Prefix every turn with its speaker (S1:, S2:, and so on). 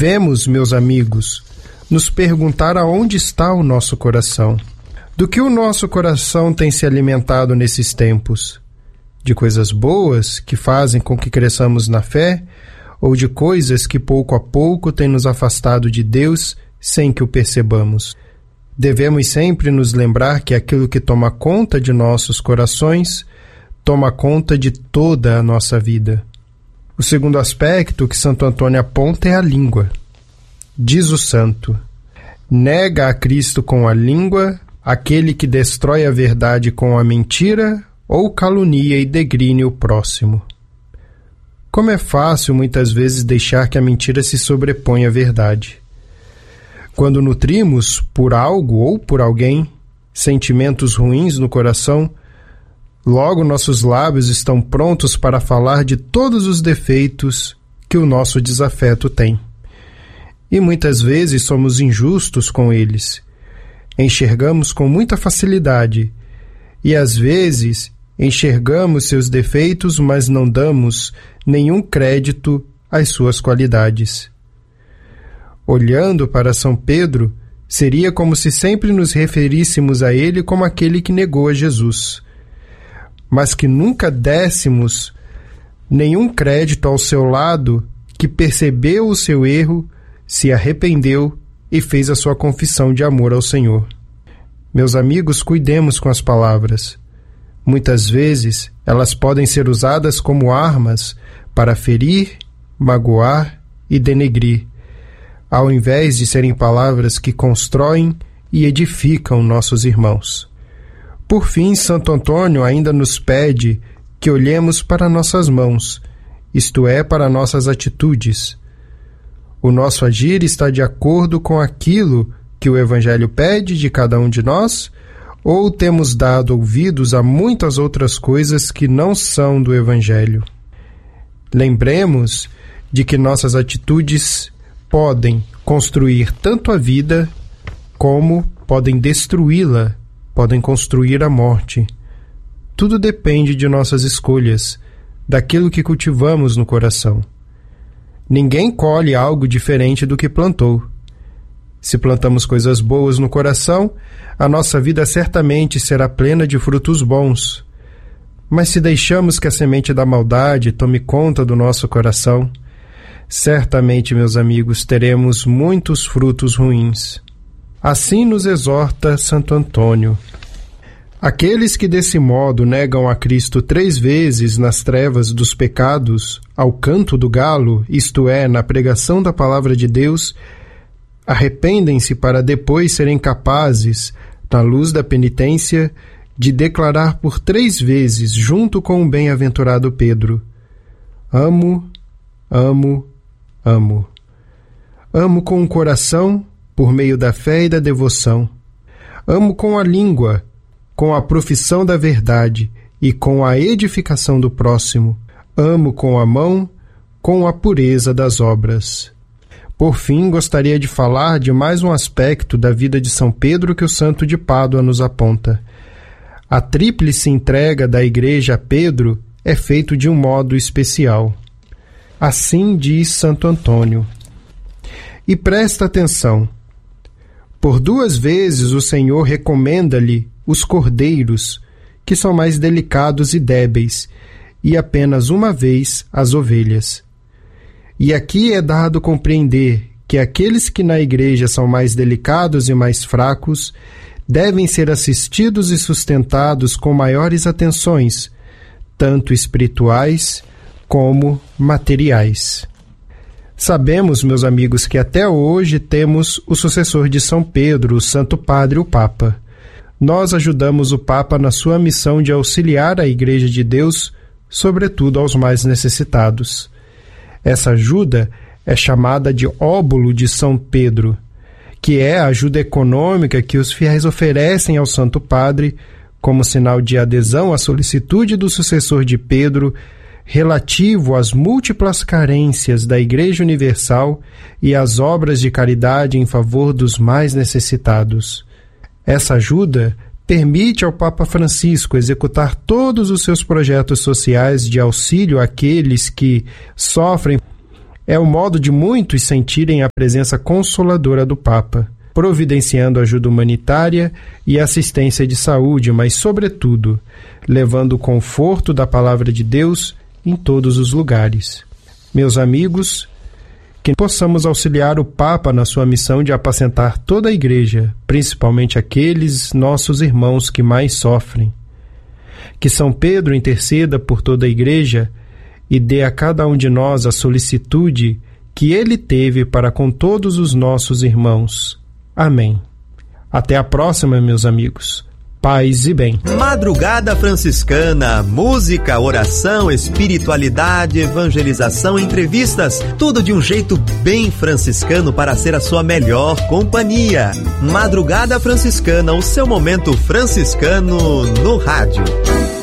S1: Devemos, meus amigos, nos perguntar aonde está o nosso coração. Do que o nosso coração tem se alimentado nesses tempos? De coisas boas que fazem com que cresçamos na fé, ou de coisas que pouco a pouco têm nos afastado de Deus sem que o percebamos? Devemos sempre nos lembrar que aquilo que toma conta de nossos corações toma conta de toda a nossa vida. O segundo aspecto que Santo Antônio aponta é a língua. Diz o santo: nega a Cristo com a língua aquele que destrói a verdade com a mentira ou calunia e degrine o próximo. Como é fácil muitas vezes deixar que a mentira se sobreponha à verdade. Quando nutrimos por algo ou por alguém sentimentos ruins no coração, logo nossos lábios estão prontos para falar de todos os defeitos que o nosso desafeto tem. E muitas vezes somos injustos com eles. Enxergamos com muita facilidade e às vezes enxergamos seus defeitos, mas não damos nenhum crédito às suas qualidades. Olhando para São Pedro, seria como se sempre nos referíssemos a ele como aquele que negou a Jesus, mas que nunca dessemos nenhum crédito ao seu lado que percebeu o seu erro, se arrependeu e fez a sua confissão de amor ao Senhor. Meus amigos, cuidemos com as palavras. Muitas vezes, elas podem ser usadas como armas para ferir, magoar e denegrir, ao invés de serem palavras que constroem e edificam nossos irmãos. Por fim, Santo Antônio ainda nos pede que olhemos para nossas mãos, isto é, para nossas atitudes. O nosso agir está de acordo com aquilo que o Evangelho pede de cada um de nós, ou temos dado ouvidos a muitas outras coisas que não são do Evangelho? Lembremos de que nossas atitudes podem construir tanto a vida como podem destruí-la, podem construir a morte. Tudo depende de nossas escolhas, daquilo que cultivamos no coração. Ninguém colhe algo diferente do que plantou. Se plantamos coisas boas no coração, a nossa vida certamente será plena de frutos bons. Mas se deixamos que a semente da maldade tome conta do nosso coração, certamente, meus amigos, teremos muitos frutos ruins. Assim nos exorta Santo Antônio. Aqueles que desse modo negam a Cristo 3 vezes nas trevas dos pecados, ao canto do galo, isto é, na pregação da palavra de Deus, arrependem-se para depois serem capazes, na luz da penitência, de declarar por 3 vezes, junto com o bem-aventurado Pedro: amo, amo, amo. Amo com o coração, por meio da fé e da devoção. Amo com a língua, com a profissão da verdade e com a edificação do próximo. Amo com a mão, com a pureza das obras. Por fim, gostaria de falar de mais um aspecto da vida de São Pedro que o santo de Pádua nos aponta. A tríplice entrega da Igreja a Pedro é feito de um modo especial. Assim diz Santo Antônio. E presta atenção. Por 2 vezes o Senhor recomenda-lhe os cordeiros, que são mais delicados e débeis, e apenas 1 vez as ovelhas. E aqui é dado compreender que aqueles que na Igreja são mais delicados e mais fracos devem ser assistidos e sustentados com maiores atenções, tanto espirituais como materiais. Sabemos, meus amigos, que até hoje temos o sucessor de São Pedro, o Santo Padre, o Papa. Nós ajudamos o Papa na sua missão de auxiliar a Igreja de Deus, sobretudo aos mais necessitados. Essa ajuda é chamada de óbolo de São Pedro, que é a ajuda econômica que os fiéis oferecem ao Santo Padre como sinal de adesão à solicitude do sucessor de Pedro relativo às múltiplas carências da Igreja Universal e às obras de caridade em favor dos mais necessitados. Essa ajuda permite ao Papa Francisco executar todos os seus projetos sociais de auxílio àqueles que sofrem É o modo de muitos sentirem a presença consoladora do Papa, providenciando ajuda humanitária e assistência de saúde, mas, sobretudo, levando o conforto da palavra de Deus em todos os lugares. Meus amigos, que possamos auxiliar o Papa na sua missão de apacentar toda a Igreja, principalmente aqueles nossos irmãos que mais sofrem. Que São Pedro interceda por toda a Igreja e dê a cada um de nós a solicitude que ele teve para com todos os nossos irmãos. Amém. Até a próxima, meus amigos. Paz e bem.
S2: Madrugada Franciscana, música, oração, espiritualidade, evangelização, entrevistas, tudo de um jeito bem franciscano para ser a sua melhor companhia. Madrugada Franciscana, o seu momento franciscano no rádio.